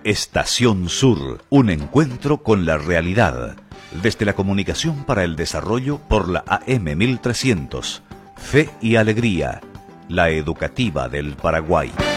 Estación Sur, un encuentro con la realidad. Desde la comunicación para el desarrollo por la AM 1300. Fe y Alegría, la educativa del Paraguay.